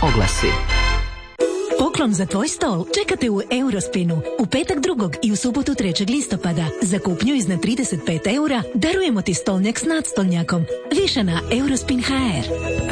Oglasi. Poklon za tvoj stol čekate u Eurospinu. U petak 2. i u subotu 3. listopada. Za kupnju iznad 35 eura darujemo ti stolnjak s nadstolnjakom. Više na Eurospin.hr.